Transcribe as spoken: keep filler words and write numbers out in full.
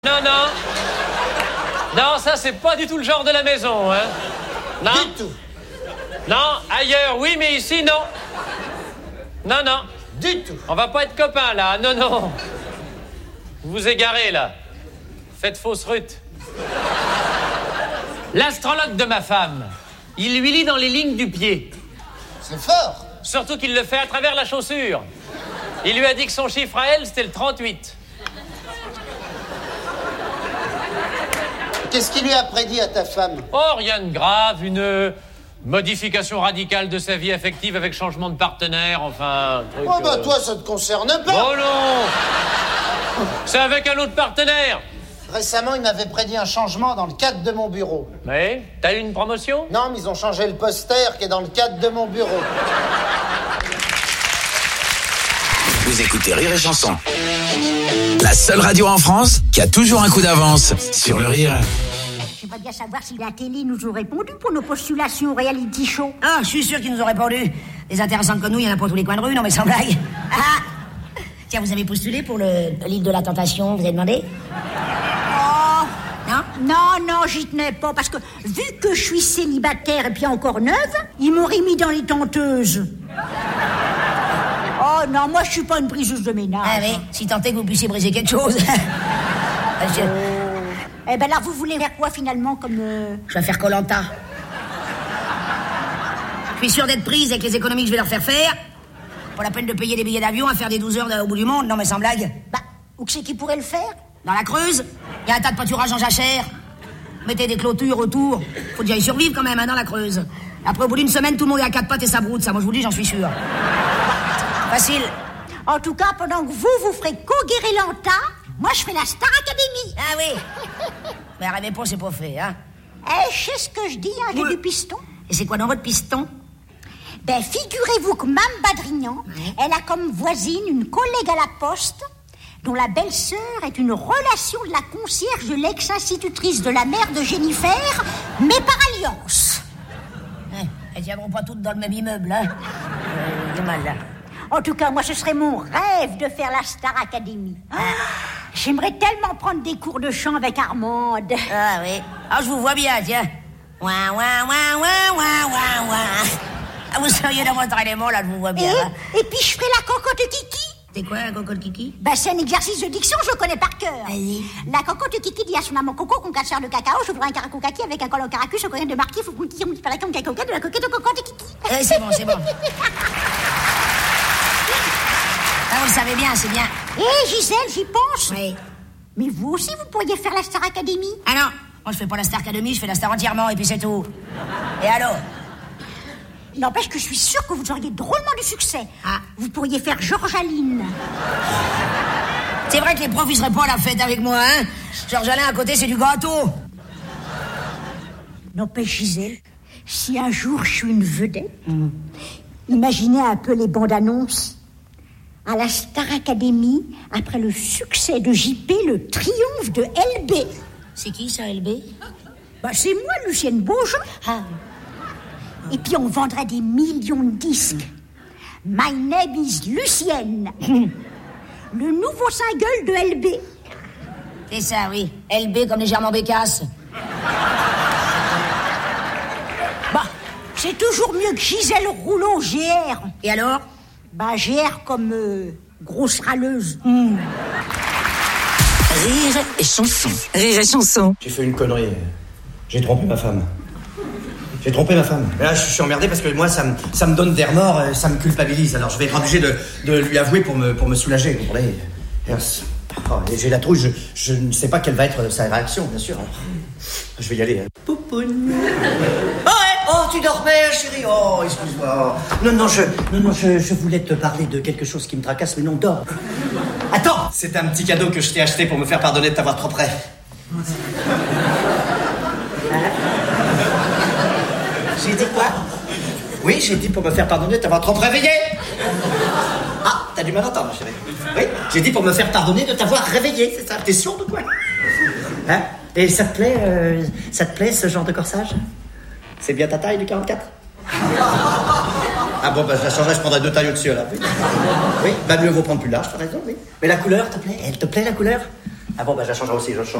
Non, non. Non, ça, c'est pas du tout le genre de la maison, hein. Non. Du tout. Non, ailleurs, oui, mais ici, non. Non, non. Du tout. On va pas être copains, là. Non, non. Vous vous égarez, là. Faites fausse rute. L'astrologue de ma femme, il lui lit dans les lignes du pied. C'est fort. Surtout qu'il le fait à travers la chaussure. Il lui a dit que son chiffre à elle, c'était le trente-huit. Qu'est-ce qu'il lui a prédit à ta femme? Oh, rien de grave, une modification radicale de sa vie affective avec changement de partenaire, enfin... Un truc, oh, bah euh... toi, ça te concerne pas. Oh non. C'est avec un autre partenaire. Récemment, il m'avait prédit un changement dans le cadre de mon bureau. Oui? T'as eu une promotion? Non, mais ils ont changé le poster qui est dans le cadre de mon bureau. Vous écoutez Rire et Chanson, la seule radio en France qui a toujours un coup d'avance sur le rire. J'aimerais bien savoir si la télé nous a répondu pour nos postulations au reality show. Ah, je suis sûr qu'ils nous ont répondu. Des intéressantes comme nous, il y en a pour tous les coins de rue, non mais sans blague. Ah, tiens, vous avez postulé pour le, le livre de la tentation, vous avez demandé? Oh, Non? non, non, j'y tenais pas, parce que vu que je suis célibataire et puis encore neuve, ils m'auraient mis dans les tenteuses. Oh non, moi je suis pas une briseuse de ménage. Ah oui, si tant est que vous puissiez briser quelque chose. je... Eh ben là, vous voulez faire quoi finalement comme... Euh... je vais faire Koh-Lanta. Je suis sûr d'être prise avec les économies que je vais leur faire faire. Pas la peine de payer des billets d'avion à faire des douze heures au bout du monde, non mais sans blague. Bah, où que c'est qui pourrait le faire? Dans la Creuse, il y a un tas de pâturages en jachère. Mettez des clôtures autour. Faut déjà y survivre quand même, hein, dans la Creuse. Après, au bout d'une semaine, tout le monde est à quatre pattes et ça broute, ça. Moi, je vous le dis, j'en suis sûr. Facile. En tout cas, pendant que vous, vous ferez Koh-Guéré-Lanta, moi, je fais la Star Academy. Ah oui. Mais rêvez pas, c'est pas fait, hein. Eh, je sais ce que je dis, hein, j'ai Oui. du piston. Et c'est quoi dans votre piston? Ben, figurez-vous que Mme Badrignan, Oui. elle a comme voisine une collègue à la poste dont la belle-sœur est une relation de la concierge de l'ex-institutrice de la mère de Jennifer, mais par alliance. Eh, elles tiendront pas toutes dans le même immeuble, hein. Euh, du mal, là. En tout cas, moi, ce serait mon rêve de faire la Star Academy. Ah, j'aimerais tellement prendre des cours de chant avec Armande. Ah oui. Ah, je vous vois bien, tiens. Ouin, ouin, ouin, ouin, ouin, ouin, ouin. Ah, vous seriez dans votre élément, là, je vous vois Et, bien. Hein. et puis, je ferai la cocotte Kiki. C'est quoi, un coco de kiki? Ben, c'est un exercice de diction, je le connais par cœur. Vas-y. La cocotte Kiki dit à son amant Coco qu'on casseur de cacao, je voudrais un caraco kaki avec un collant caracus, au coréen de marquis, faut qu'on tire un petit par la cam, coquette de la coquette de cocotte Kiki. Eh, c'est bon, c'est bon. Ah, vous le savez bien, c'est bien. Eh, Gisèle, j'y pense. Oui. Mais vous aussi, vous pourriez faire la Star Academy. Ah non, moi je fais pas la Star Academy, je fais la Star entièrement et puis c'est tout. Et alors? N'empêche que je suis sûre que vous auriez drôlement du succès. Ah. Vous pourriez faire Georges Aline. C'est vrai que les profs ils seraient pas à la fête avec moi, hein? Georges Alain à côté c'est du gâteau. N'empêche, Gisèle, si un jour je suis une vedette, mmh. imaginez un peu les bandes annonces. À la Star Academy, après le succès de J P, le triomphe de L B. C'est qui ça, L B? Bah, c'est moi, Lucienne Beaujean. Ah. Et puis on vendrait des millions de disques. My name is Lucienne. Le nouveau single de L B. C'est ça, oui. L B comme légèrement bécasse. Bah, c'est toujours mieux que Gisèle Rouleau, G R. Et alors? Bah, G R comme euh, grosse râleuse. Mmh. Rire et chanson. Rire et chanson. J'ai fait une connerie. J'ai trompé ma femme. J'ai trompé ma femme. Et là, je suis emmerdé parce que moi, ça me, ça me donne des remords, ça me culpabilise. Alors, je vais être obligé de, de lui avouer pour me, pour me soulager. Vous comprenez? Et, oh, et j'ai la trouille, je, je ne sais pas quelle va être sa réaction, bien sûr. Alors, je vais y aller. Poupoune. Oh, ouais. Oh, tu dormais, chérie. Oh, excuse-moi. Non, non, je, non, non, je, je voulais te parler de quelque chose qui me tracasse, mais non, dors. Attends, c'est un petit cadeau que je t'ai acheté pour me faire pardonner de t'avoir trop près. J'ai dit quoi? Oui, j'ai dit pour me faire pardonner de t'avoir trop réveillé. Ah, t'as du mal à entendre, chérie. Oui, j'ai dit pour me faire pardonner de t'avoir réveillé, c'est ça? T'es sourde ou quoi? Hein? Et ça te plaît, euh, ça te plaît ce genre de corsage? C'est bien ta taille du quarante-quatre? Ah bon, bah je la changerai, je prendrai deux tailles au-dessus, là. Oui, oui, bah mieux vaut prendre plus large, t'as raison, oui. Mais la couleur te plaît? Elle te plaît, la couleur? Ah bon, bah je la changerai aussi, je change.